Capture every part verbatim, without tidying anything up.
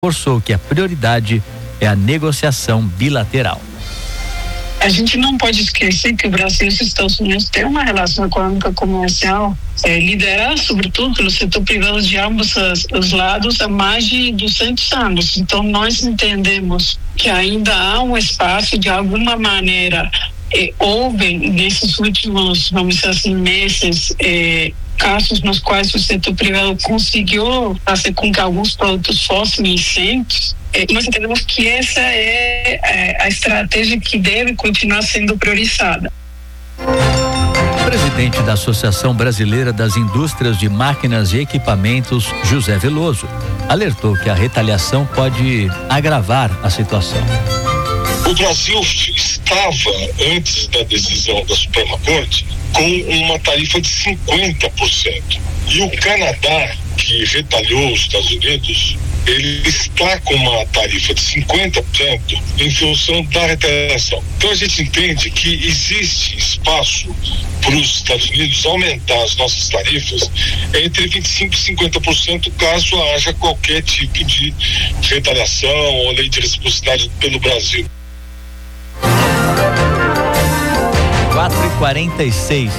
reforçou que a prioridade é a negociação bilateral. A gente não pode esquecer que o Brasil e os Estados Unidos têm uma relação econômica comercial é, liderada, sobretudo, pelo setor privado de ambos as, os lados há mais de duzentos anos. Então, nós entendemos que ainda há um espaço, de alguma maneira, é, houve nesses últimos, vamos dizer assim, meses, é, casos nos quais o setor privado conseguiu fazer com que alguns produtos fossem isentos. Nós entendemos que essa é a estratégia que deve continuar sendo priorizada. O presidente da Associação Brasileira das Indústrias de Máquinas e Equipamentos, José Veloso, alertou que a retaliação pode agravar a situação. O Brasil estava, antes da decisão da Suprema Corte, com uma tarifa de cinquenta por cento. E o Canadá, que retaliou os Estados Unidos, ele está com uma tarifa de cinquenta por cento em função da retaliação. Então a gente entende que existe espaço para os Estados Unidos aumentar as nossas tarifas entre vinte e cinco por cento e cinquenta por cento caso haja qualquer tipo de retaliação ou lei de reciprocidade pelo Brasil. quatro e quarenta e seis.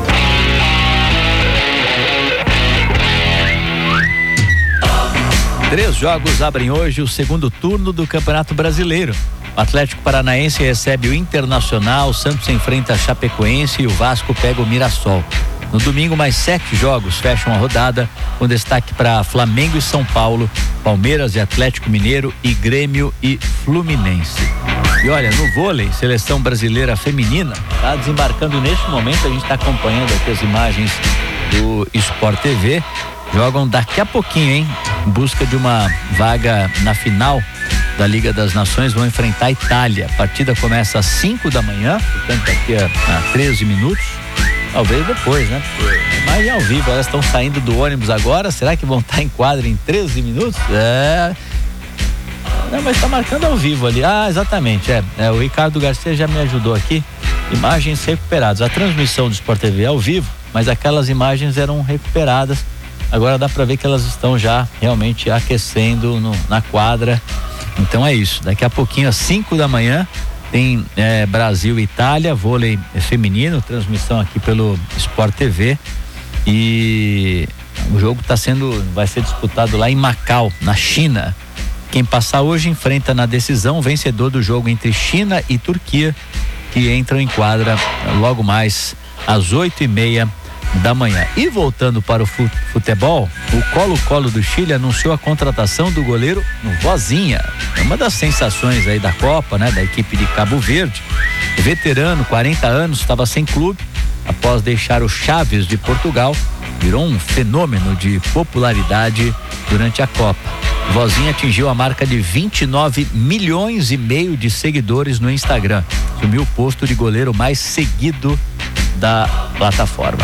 Três jogos abrem hoje o segundo turno do Campeonato Brasileiro. O Atlético Paranaense recebe o Internacional, o Santos enfrenta a Chapecoense e o Vasco pega o Mirassol. No domingo, mais sete jogos fecham a rodada, com destaque para Flamengo e São Paulo, Palmeiras e Atlético Mineiro e Grêmio e Fluminense. E olha, no vôlei, seleção brasileira feminina está desembarcando neste momento, a gente está acompanhando aqui as imagens do Sport T V. Jogam daqui a pouquinho, hein? Em busca de uma vaga na final da Liga das Nações, vão enfrentar a Itália. A partida começa às cinco da manhã, portanto daqui a, a treze minutos. Talvez depois, né? Mas ao vivo, elas estão saindo do ônibus agora. Será que vão estar em quadra em treze minutos? É. Não, mas está marcando ao vivo ali. Ah, exatamente. É, é. O Ricardo Garcia já me ajudou aqui. Imagens recuperadas. A transmissão do Sport T V é ao vivo, mas aquelas imagens eram recuperadas. Agora dá para ver que elas estão já realmente aquecendo no, na quadra. Então é isso. Daqui a pouquinho, às cinco da manhã, tem é, Brasil e Itália, vôlei feminino, transmissão aqui pelo Sport T V. E o jogo está sendo, vai ser disputado lá em Macau, na China. Quem passar hoje enfrenta na decisão o vencedor do jogo entre China e Turquia, que entram em quadra logo mais às oito e meia da manhã. E voltando para o futebol, o Colo-Colo do Chile anunciou a contratação do goleiro Vozinha, uma das sensações aí da Copa, né, da equipe de Cabo Verde. Veterano, quarenta anos, estava sem clube após deixar o Chaves de Portugal, virou um fenômeno de popularidade durante a Copa. Vozinha atingiu a marca de vinte e nove milhões e meio de seguidores no Instagram, assumiu o posto de goleiro mais seguido da plataforma.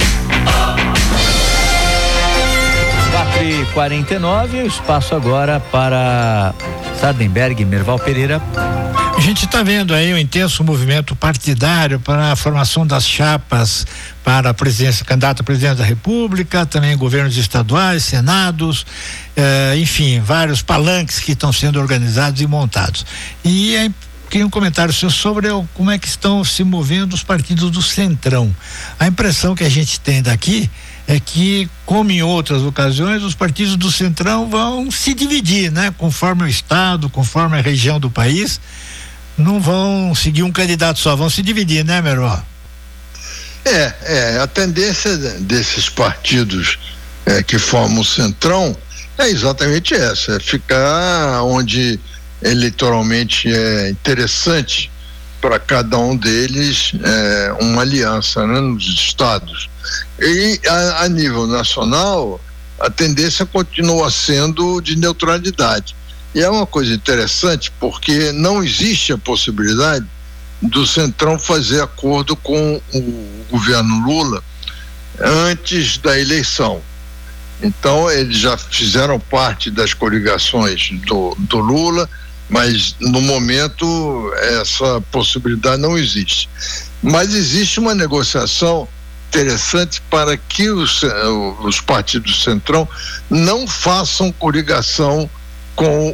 quatro e quarenta e nove, o espaço agora para Sardenberg e Merval Pereira. A gente está vendo aí um intenso movimento partidário para a formação das chapas para a presidência, candidato a presidente da República, também governos estaduais, senados, eh, enfim, vários palanques que estão sendo organizados e montados. E é queria um comentário seu sobre como é que estão se movendo os partidos do Centrão. A impressão que a gente tem daqui é que, como em outras ocasiões, os partidos do Centrão vão se dividir, né? Conforme o estado, conforme a região do país, não vão seguir um candidato só, vão se dividir, né, Meró? É, é, a tendência desses partidos é, que formam o Centrão é exatamente essa, é ficar onde eleitoralmente é interessante para cada um deles é, uma aliança, né, nos estados. E a, a nível nacional, a tendência continua sendo de neutralidade. E é uma coisa interessante porque não existe a possibilidade do Centrão fazer acordo com o governo Lula antes da eleição. Então, eles já fizeram parte das coligações do, do Lula, mas no momento essa possibilidade não existe. Mas existe uma negociação interessante para que os, os partidos do Centrão não façam coligação com